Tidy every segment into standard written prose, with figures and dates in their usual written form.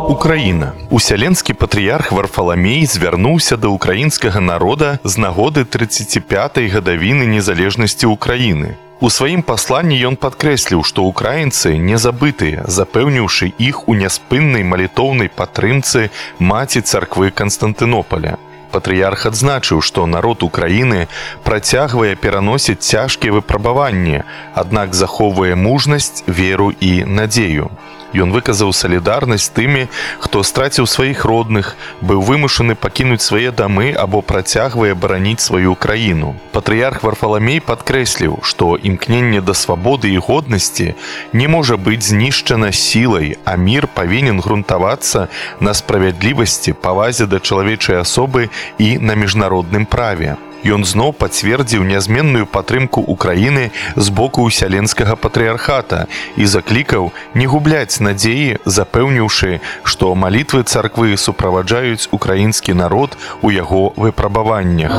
Украіна. Усяленскі патрыярх Варфаламей звярнуўся да ўкраінскага народа з нагоды 35-й гадавіны незалежнасці Украіны. У сваім пасланні ён падкрэсліў, што украінцы не забытыя, запэўніўшы іх у няспыннай малітоўнай падтрымцы маці царквы Канстантынополя. Патрыярх адзначыў, што народ Украіны працягвае пераносіць цяжкія выпрабаванні, аднак захоўвае мужнасць, веру і надзею. Ён выказаў салідарнасць тымі, хто страціў сваіх родных, быў вымушаны пакінуць свае дамы або працягвае бараніць сваю краіну. Патрыярх Варфаламей падкрэсліў, што імкненне да свабоды і годнасці не можа быць знішчана сілай, а мір павінен грунтавацца на справядлівасці, павазе да чалавечай асобы і на міжнародным праве. Ён зноў пацвердзіў нязменную падтрымку Украіны з боку усяленскага патрыярхата і заклікаў не губляць надзеі, запэўніўшы, што малітвы царквы суправаджаюць украінскі народ у яго выпрабаваннях.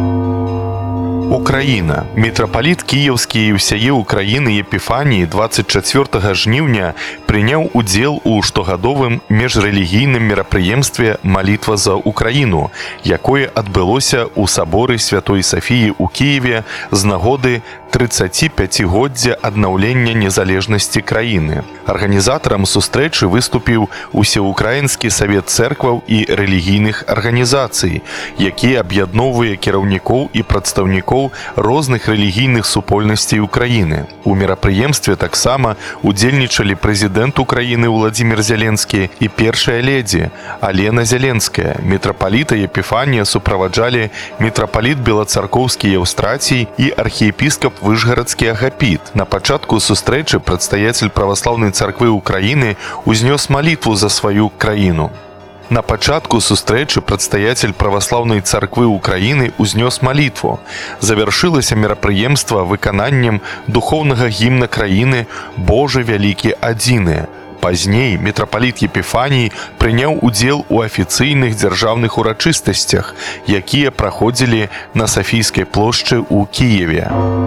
Украіна. Мітрапаліт кіеўскі і ўсяе Украіны Епіфаній 24 жніўня прыняў удзел у штогадовым межрэлігійным мерапрыемстве «Малітва за Украіну», якое адбылося ў саборы Святой Сафіі ў Кіеве з нагоды 35-годдзя аднаўлення незалежнасці краіны. Арганізатарам сустрэчы выступіў Усеукраінскі савет цэркваў і рэлігійных арганізацый, які аб'ядноўвае кіраўнікоў і прадстаўнікоў розных рэлігійных супольнасцей Украіны. У мерапрыемстве таксама удзельнічалі прэзідэнт Украіны Уладзімір Зеленскі і першая ледзі Алена Зеленская. Мітрапаліта Епіфанія суправаджалі мітрапаліт Белацаркоўскі Еўстрацій і архіепіскап Вышгарадскі Агапіт. На пачатку сустрэчы прадстаяцель праваслаўнай царквы Украіны узнёс малітву за сваю краіну. На пачатку сустрэчы прадстаяцель праваслаўнай царквы Украіны узнёс малітву. Завяршылася мерапрыемства выкананнем духоўнага гімна краіны «Божа вялікі адзіны». Пазней мітрапаліт Епіфаній прыняў удзел у афіцыйных дзяржаўных урачыстасцях, якія праходзілі на Сафійскай плошчы ў Кіеве.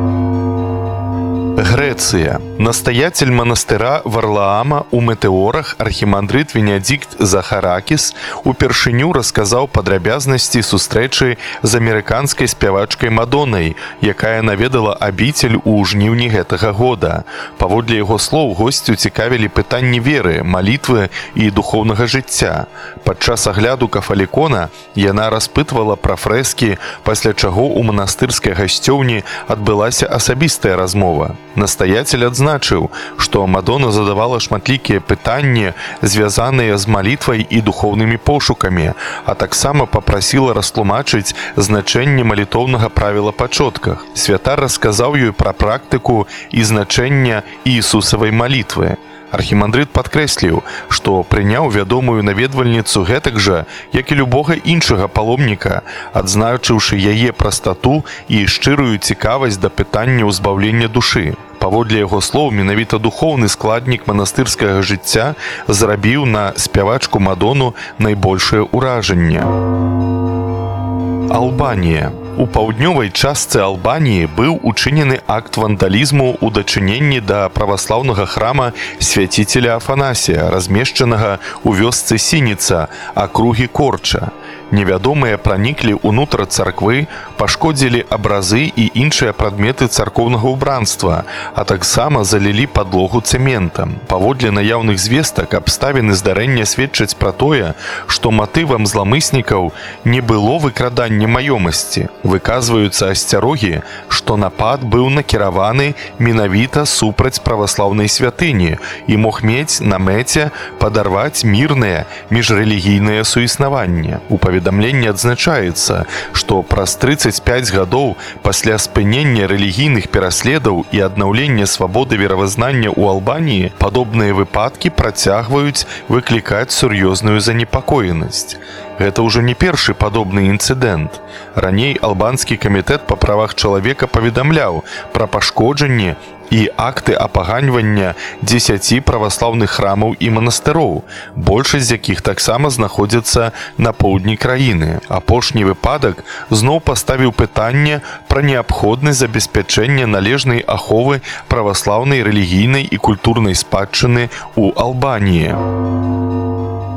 Грэцыя. Настаяцель манастыра Варлаама ў Метэорах архімандрыт Венедикт Захаракіс упершыню расказаў падрабязнасці сустрэчы з амерыканскай спявачкай Мадоннай, якая наведала абіцель у жніўні гэтага года. Паводле яго слоў, госцю цікавілі пытанні веры, малітвы і духоўнага жыцця. Падчас агляду кафалікона яна распытвала пра фрэскі, пасля чаго ў манастырскай гасцёўні адбылася асабістая размова. Настаяцель адзначыў, што Мадонна задавала шматлікія пытанні, звязаныя з малітвай і духоўнымі пошукамі, а таксама папрасіла растлумачыць значэнне малітоўнага правіла па чотках. Святар расказаў ёй пра практыку і значэнне Іісусавай малітвы. Архімандрыт падкрэсліў, што прыняў вядомую наведвальніцу гэтак жа, як і любога іншага паломніка, адзначыўшы яе прастату і шчырую цікавасць да пытання ўзбаўлення душы. Паводле яго слоў, менавіта духоўны складнік манастырскага жыцця зрабіў на спявачку Мадонну найбольшае ўражанне. Албанія. У паўднёвай частцы Албаніі быў учынены акт вандалізму ў дачыненні да праваслаўнага храма свяціцеля Афанасія, размешчанага ў вёсцы Сініца, акругі Корча. Невядомыя праніклі ўнутр царквы, пашкодзілі абразы і іншыя прадметы царкоўнага ўбранства, а таксама залілі падлогу цэментам. Паводле наяўных звестак, абставіны здарэння сведчаць пра тое, што матывам зламыснікаў не было выкрадання маёмасці. Выказваюцца асцярогі, што напад быў накіраваны менавіта супраць праваслаўнай святыні і мог мець на мэце падарваць мірнае міжрэлігійнае суіснаванне. У паведамленні адзначаецца, што праз 35 гадоў пасля спынення рэлігійных пераследаў і аднаўлення свабоды веравызнання ў Албаніі падобныя выпадкі працягваюць выклікаць сур'ёзную занепакоенасць. Гэта ўжо не першы падобны інцыдэнт. Раней Албанскі камітэт па правах чалавека паведамляў пра пашкоджанне і акты апаганьвання 10 праваслаўных храмаў і манастыроў, большасць з якіх таксама знаходзяцца на поўдні краіны. Апошні выпадак зноў паставіў пытанне пра неабходнасць забеспячэння належнай аховы праваслаўнай рэлігійнай і культурнай спадчыны ў Албаніі.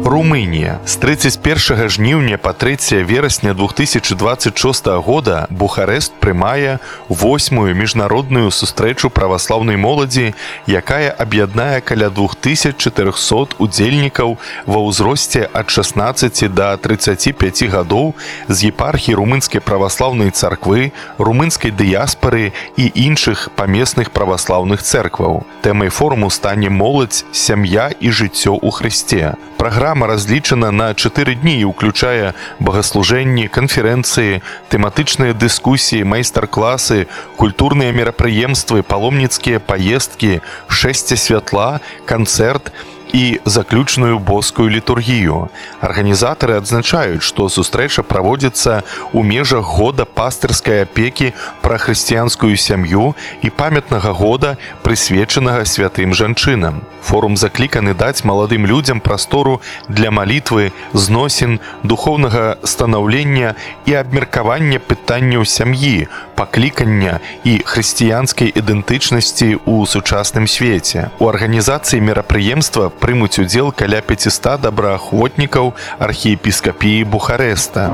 Румынія. З 31 жніўня па 3 верасня 2026 года Бухарэст прымае 8-ю міжнародную сустрэчу праваслаўнай моладзі, якая аб'яднае каля 2400 удзельнікаў ва ўзросце ад 16 да 35 гадоў з епархій румынскай праваслаўнай царквы, румынскай дыяспары і іншых памесных праваслаўных цэркваў. Тэмай форуму стане моладзь, сям'я і жыццё ў Хрысце. Праграма разлічана на 4 дні і ўключае богаслужэнні, канферэнцыі, тэматычныя дыскусіі, майстар-класы, культурныя мерапрыемствы, паломніцкія паездкі, шэсце святла, канцэрт і заключную боскую літургію. Арганізатары адзначаюць, што сустрэча праводзіцца ў межах года пастырскай апекі пра хрысціянскую сям'ю і памятнага года, прысвечанага святым жанчынам. Форум закліканы даць маладым людзям прастору для малітвы, зносін, духоўнага станаўлення і абмеркавання пытанняў сям'і, паклікання і хрысціянскай ідэнтычнасці ў сучасным свеце. У арганізацыі мерапрыемства прымуць удзел каля 500 добраахвотнікаў архіепіскапіі Бухарэста.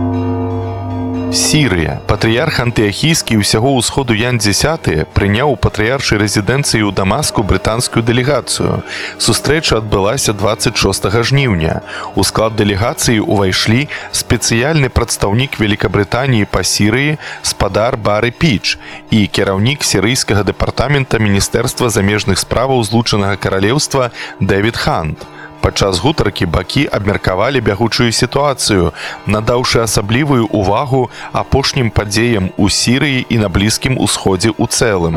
Сірыя. Патрыярх антыахійскі ўсяго ўсходу Ян X прыняў у патрыяршай рэзідэнцыі ў Дамаску брытанскую дэлегацыю. Сустрэча адбылася 26 жніўня. У склад дэлегацыі ўвайшлі спецыяльны прадстаўнік Великабрытаніі па Сірыі спадар Бары Піч і кіраўнік сірыйскага дэпартамента Міністэрства замежных справаў Злучанага Каралеўства Дэвід Хант. Падчас гутаркі бакі абмеркавалі бягучую сітуацыю, надаўшы асаблівую ўвагу апошнім падзеям у Сірыі і на Блізкім Усходзе ў цэлым.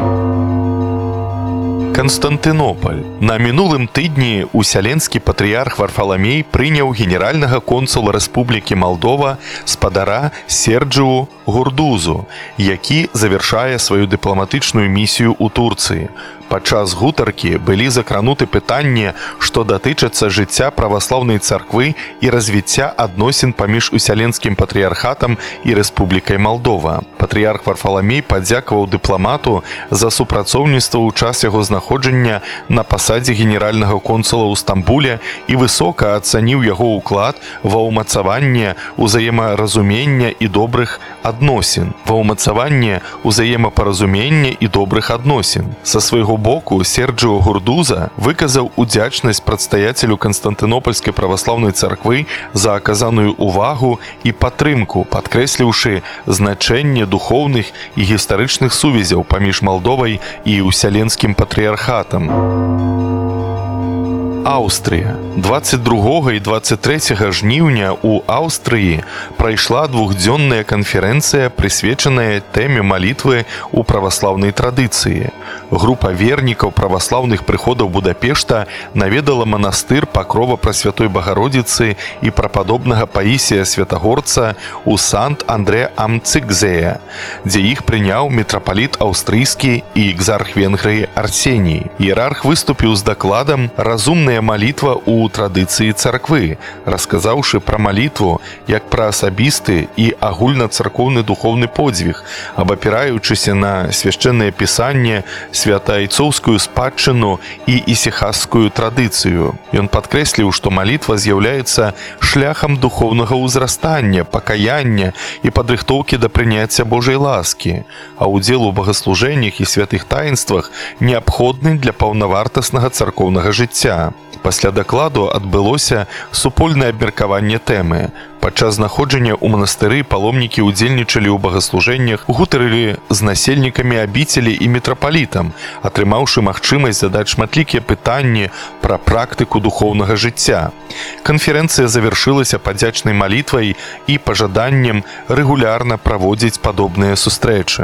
Канстантынополь. На мінулым тыдні усяленскі патрыярх Варфаламей прыняў генеральнага консула Рэспублікі Малдова спадара Серджыу Гурдузу, які завяршае сваю дыпламатычную місію ў Турцыі. Падчас гутаркі былі закрануты пытанні, што датычацца жыцця праваслаўнай царквы і развіцця адносін паміж усяленскім патрыярхатам і Рэспублікай Малдова. Патрыярх Варфаламей падзякаваў дыпламату за супрацоўніцтва ў час яго знаходжання на пасадзе генеральнага консула ў Стамбуле і высока ацаніў яго ўклад ва ўмацаванне ўзаемаразумення і добрых адносін. Ва ўмацаванне ўзаемапаразумення і добрых адносін. Са свайго боку Серджыо Гурдуза выказаў удзячнасць прадстаяцелю Канстантынопольскай праваслаўнай царквы за аказаную ўвагу і падтрымку, падкрэсліўшы значэнне духоўных і гістарычных сувязяў паміж Малдовай і усяленскім патрыярхатам. Аўстрыя. 22 і 23 жніўня ў Аўстрыі прайшла двухдзённая канферэнцыя, прысвечаная тэме малітвы ў праваслаўнай традыцыі. Група вернікаў праваслаўных прыходаў Будапешта наведала манастыр Пакрова Прасвятой Багародзіцы і прападобнага Паісія Святагорца ў Sant-Andrē am Cigzē, дзе іх прыняў мітрапаліт аўстрыйскі і экзарх Венгрыі Арсеній. Іерарх выступіў з дакладам «Разумная малітва ў традыцыі царквы», расказаўшы пра малітву як пра асабісты і агульнацаркоўны духоўны подзвіг, абапіраючыся на свяшчэннае пісанне, святаайцоўскую спадчыну і ісіхасскую традыцыю. Ён падкрэсліў, што малітва з'яўляецца шляхам духоўнага ўзрастання, пакаяння і падрыхтоўкі да прыняцця Божай ласкі, а ўдзел у богаслужэннях і святых таінствах неабходны для паўнавартаснага царкоўнага жыцця. Пасля дакладу адбылося супольнае абмеркаванне тэмы. Падчас знаходжання ў манастыры паломнікі ўдзельнічалі ў богаслужэннях, гутарылі з насельнікамі абіцелі і мітрапалітам, атрымаўшы магчымасць задаць шматлікія пытанні пра практыку духоўнага жыцця. Канферэнцыя завяршылася падзячнай малітвай і пажаданнем рэгулярна праводзіць падобныя сустрэчы.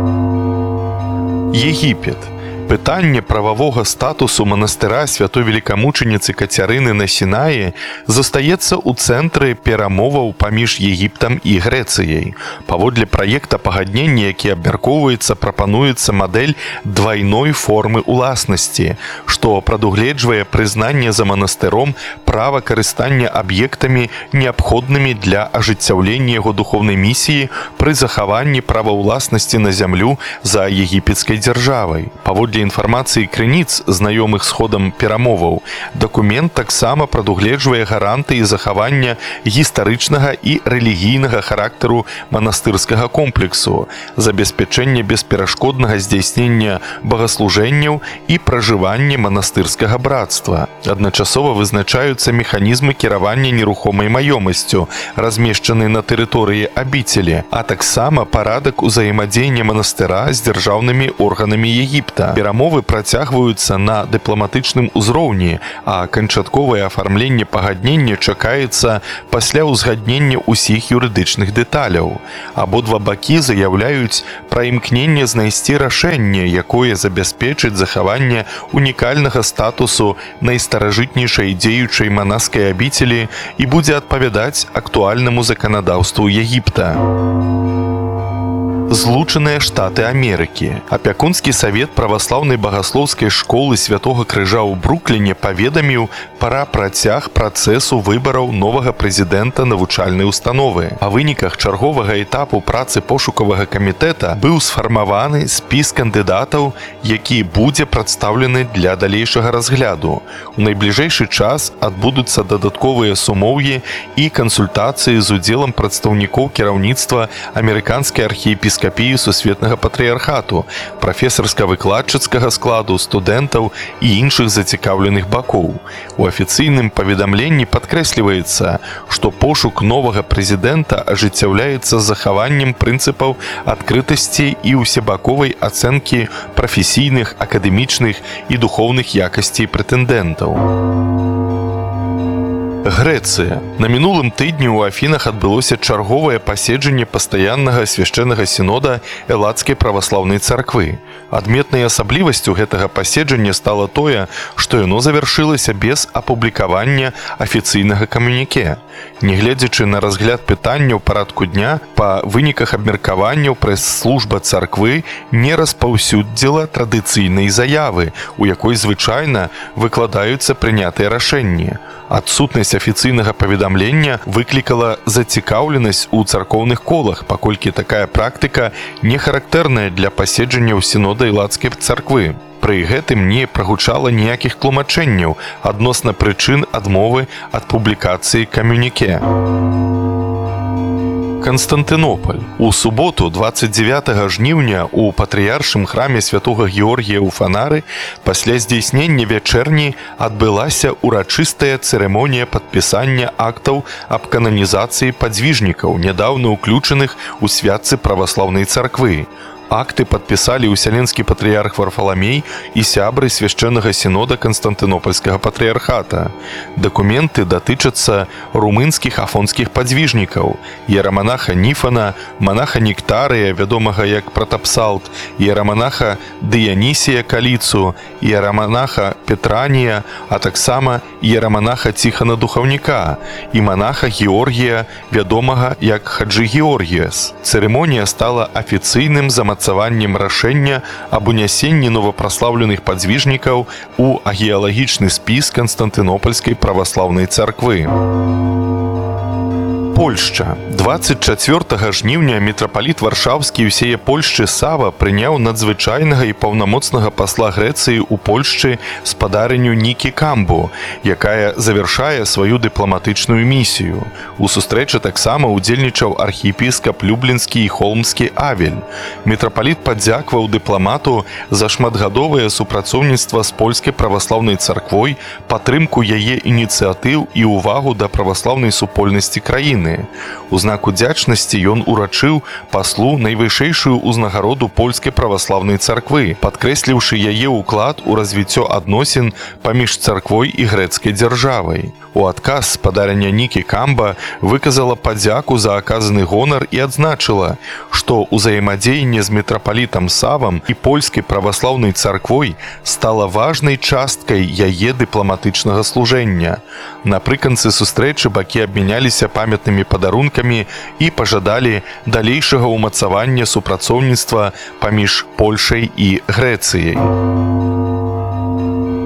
Егіпет. Пытанне прававога статусу манастыра святой велікамучаніцы Кацярыны на Сінаі застаецца ў цэнтры перамоваў паміж Егіптам і Грэцыяй. Паводле праекта пагаднення, які абмяркоўваецца, прапануецца мадэль двайной формы ўласнасці, што прадугледжвае прызнанне за манастыром права карыстання аб'ектамі, неабходнымі для ажыццяўлення яго духоўнай місіі пры захаванні права ўласнасці на зямлю за егіпецкай дзяржавай. Паводле Паводле інфармацыі крыніц, знаёмых з ходам перамоваў, дакумент таксама прадугледжвае гарантыі захавання гістарычнага і рэлігійнага характару манастырскага комплексу, забеспячэння бесперашкоднага здзяйснення богаслужэнняў і пражывання манастырскага брацтва. Адначасова вызначаюцца механізмы кіравання нерухомай маёмасцю, размешчанай на тэрыторыі абіцелі, а таксама парадак узаемадзеяння манастыра з дзяржаўнымі органамі Егіпта. Перамовы працягваюцца на дыпламатычным узроўні, а канчатковае афармленне пагаднення чакаецца пасля ўзгаднення ўсіх юрыдычных дэталяў. Абодва бакі заяўляюць пра імкненне знайсці рашэнне, якое забяспечыць захаванне унікальнага статусу найстаражытнейшай дзеючай манаскай абіцелі і будзе адпавядаць актуальнаму заканадаўству Егіпта. Злучаныя Штаты Амерыкі. Апякунскі савет праваслаўнай багаслоўскай школы Святога Крыжа ў Брукліне паведаміў пра працяг працэсу выбараў новага прэзідэнта навучальнай установы. Па выніках чарговага этапу працы пошукавага камітэта быў сфармаваны спіс кандыдатаў, які будзе прадстаўлены для далейшага разгляду. У найбліжэйшы час адбудуцца дадатковыя сумоўі і кансультацыі з удзелам прадстаўнікоў кіраўніцтва амерыканскай архіепіскапіі Сусветнага патрыярхату, прафесарска-выкладчыцкага складу, студэнтаў і іншых зацікаўленых бакоў. У афіцыйным паведамленні падкрэсліваецца, што пошук новага прэзідэнта ажыццяўляецца з захаваннем прынцыпаў адкрытасці і ўсебаковай ацэнкі прафесійных, акадэмічных і духоўных якасцей прэтэндэнтаў. Грэцыя. На мінулым тыдні ў Афінах адбылося чарговае паседжанне пастаяннага свяшчэннага сінода Элладскай праваслаўнай царквы. Адметнай асаблівасцю гэтага паседжання стала тое, што яно завяршылася без апублікавання афіцыйнага камюніке. Нягледзячы на разгляд пытанняў парадку дня, па выніках абмеркаванняў прэс-служба царквы не распаўсюдзіла традыцыйнай заявы, у якой звычайна выкладаюцца прынятыя рашэнні. Адсутнасць афіцыйнага паведамлення выклікала зацікаўленасць у царкоўных колах, паколькі такая практыка не характэрная для паседжанняў сінода Элладскай царквы. Пры гэтым не прагучала ніякіх тлумачэнняў адносна прычын адмовы ад публікацыі камюніке. Канстантынополь. У суботу, 29 жніўня, у патрыяршым храме святога Георгія ў Фанары пасля здзейснення вячэрні адбылася урачыстая цырымонія падпісання актаў аб кананізацыі падзвіжнікаў, нядаўна ўключаных у святцы праваслаўнай царквы. Акты падпісалі ўсяленскі патрыярх Варфаламей і сябры свяшчэннага сінода Канстантынопольскага патрыярхата. Дакументы датычацца румынскіх афонскіх падзвіжнікаў, іераманаха Ніфана, манаха Нектарыя, вядомага як Пратапсалт, іераманаха Дыянісія Каліцу, іераманаха Петранія, а таксама іераманаха Ціхана Духаўніка і манаха Георгія, вядомага як Хаджы Георгіяс. Цырымонія стала афіцыйным замацаваннем рашэння аб унясенні новапраслаўленых падзвіжнікаў у агеалагічны спіс Канстантынопольскай праваслаўнай царквы. Польшча. 24 жніўня мітрапаліт Варшаўскі і ўсее Польшчы Сава прыняў надзвычайнага і паўнамоцнага пасла Грэцыі ў Польшчы спадарыню Нікі Камбу, якая завяршае сваю дыпламатычную місію. У сустрэчы таксама ўдзельнічаў архіепіскап Люблінскі і Холмскі Авель. Мітрапаліт падзякваў дыпламату за шматгадовае супрацоўніцтва з польскай праваслаўнай царквой, падтрымку яе ініцыятыў і ўвагу да праваслаўнай супольнасці краіны. У знак удзячнасці ён урачыў паслу найвышэйшую ўзнагароду польскай праваслаўнай царквы, падкрэсліўшы яе ўклад у развіццё адносін паміж царквой і грэцкай дзяржавай. У адказ спадарыня Нікі Камба выказала падзяку за аказаны гонар і адзначыла, што ўзаемадзеянне з мітрапалітам Савам і польскай праваслаўнай царквой стала важнай часткай яе дыпламатычнага служэння. Напрыканцы сустрэчы бакі абмяняліся памятнымі падарункамі і пажадалі далейшага ўмацавання супрацоўніцтва паміж Польшай і Грэцыяй.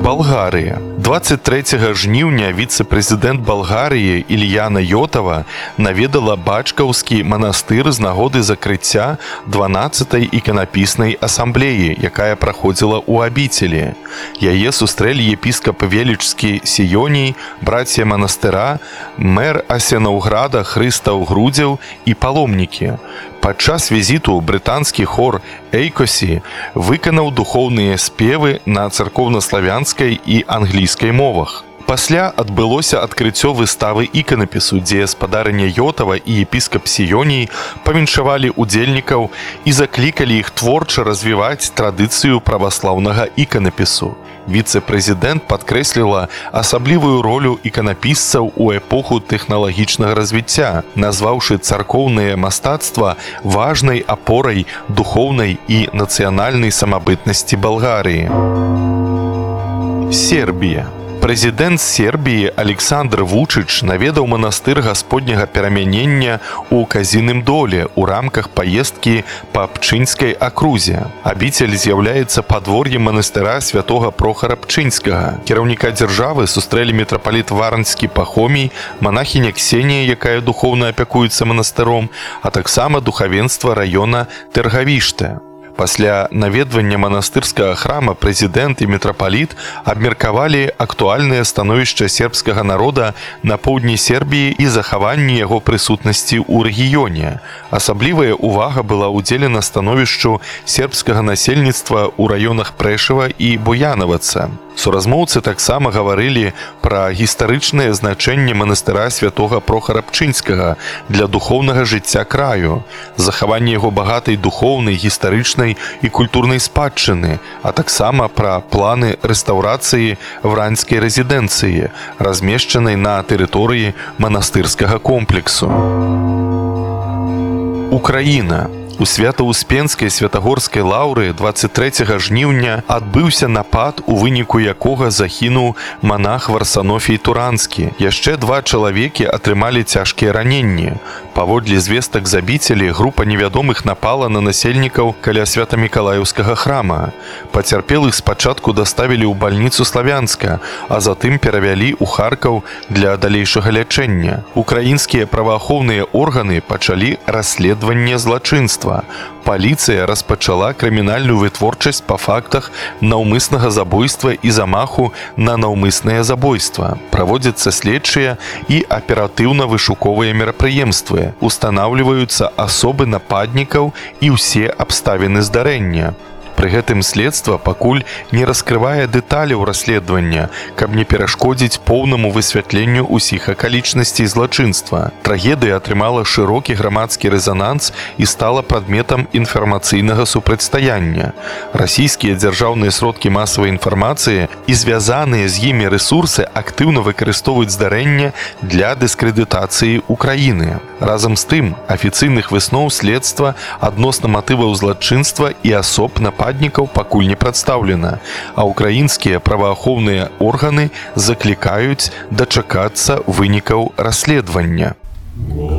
Балгарыя. 23 жніўня віцэ-прэзідэнт Балгарыі Ільяна Йотава наведала Бачкаўскі манастыр з нагоды закрыцця 12-й іканапіснай асамблеі, якая праходзіла ў абіцелі. Яе сустрэлі епіскап Велічскі Сіёній, браце манастыра, мэр Асенаўграда Хрыстаў Грудзеў і паломнікі. Падчас візіту брытанскі хор «Эйкосі» выканаў духоўныя спевы на царкоўна-славянскай і англійскай мовах. Пасля адбылося адкрыццё выставы іканапісу, дзе спадарыня Йотава і епіскап Сіёній павіншавалі удзельнікаў і заклікалі іх творча развіваць традыцыю праваслаўнага іканапісу. Віцэ-прэзідэнт падкрэсліла асаблівую ролю іканапісцаў у эпоху тэхналагічнага развіцця, назваўшы царкоўнае мастацтва важнай апорай духоўнай і нацыянальнай самабытнасці Балгарыі. Сербія. Прэзідэнт Сербіі Александр Вучыч наведаў манастыр Гасподняга перамянення ў Казіным доле ў рамках паездкі па Пчынскай акрузе. Абіцель з'яўляецца падвор'ем манастыра святога Прохара Пчынскага. Кіраўніка дзяржавы сустрэлі мітрапаліт Варанскі Пахомій, манахіня Ксенія, якая духоўна апякуецца манастыром, а таксама духавенства раёна Тэргавіште. Пасля наведвання манастырскага храма прэзідэнт і мітрапаліт абмеркавалі актуальнае становішча сербскага народа на поўдні Сербіі і захаванне яго прысутнасці ў рэгіёне. Асаблівая ўвага была ўдзелена становішчу сербскага насельніцтва ў раёнах Прэшава і Боянаваца. Суразмоўцы таксама гаварылі пра гістарычнае значэнне манастыра святога Прохара Пчынскага для духоўнага жыцця краю, захаванне яго багатай духоўнай, гістарычнай і культурнай спадчыны, а таксама пра планы рэстаўрацыі вранскай рэзідэнцыі, размешчанай на тэрыторыі манастырскага комплексу. Украіна. У Свята-Успенскай святагорскай лаўры 23 жніўня адбыўся напад, у выніку якога загінуў манах Варсанофій Туранскі. Яшчэ 2 чалавекі атрымалі цяжкія раненні. Паводле звестак з абіцелі, група невядомых напала на насельнікаў каля Свята-Мікалаеўскага храма. Пацярпелых спачатку даставілі ў бальніцу Славянска, а затым перавялі ў Харкаў для далейшага лячэння. Украінскія праваахоўныя органы пачалі расследаванне злачынства. Паліцыя распачала крымінальную вытворчасць па фактах наўмыснага забойства і замаху на наўмыснае забойства. Праводзяцца следчыя і аператыўна-вышуковыя мерапрыемствы. Устанаўліваюцца асобы нападнікаў і ўсе абставіны здарэння. Пры гэтым следства пакуль не раскрывае дэталяў расследавання, каб не перашкодзіць поўнаму высвятленню ўсіх акалічнасцей злачынства. Трагедыя атрымала шырокі грамадскі рэзананс і стала прадметам інфармацыйнага супрацьстаяння. Расійскія дзяржаўныя сродкі масавай інфармацыі і звязаныя з імі рэсурсы актыўна выкарыстоўваюць здарэнне для дыскрэдытацыі Украіны. Разам з тым, афіцыйных высноў следства адносна матываў злачынства і асоб нападнікаў пакуль не прадстаўлена, а ўкраінскія праваахоўныя органы заклікаюць дачакацца вынікаў расследавання.